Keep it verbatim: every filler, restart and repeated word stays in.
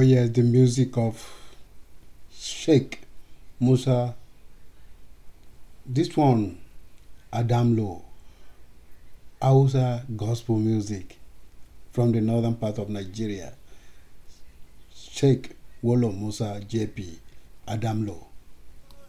yes, the music of Sheikh Musa. This one, Adam Low, Hausa gospel music from the northern part of Nigeria. Sheikh Wolo Musa J P Adam Low.